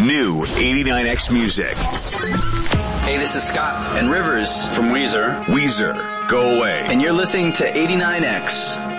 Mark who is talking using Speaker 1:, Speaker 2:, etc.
Speaker 1: New 89X Music.
Speaker 2: Hey, this is Scott and Rivers from Weezer.
Speaker 1: Weezer, Go Away.
Speaker 2: And you're listening to 89X.